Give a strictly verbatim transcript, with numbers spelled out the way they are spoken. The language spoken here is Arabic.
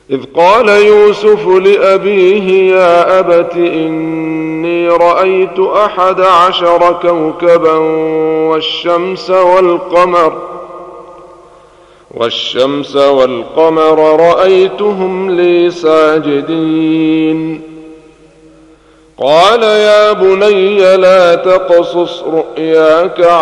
إذ قال يوسف لأبيه يا أبت إني رأيت أحد عشر كوكبا والشمس والقمر والشمس والقمر رأيتهم لي ساجدين قال يا بني لا تقصص رؤياك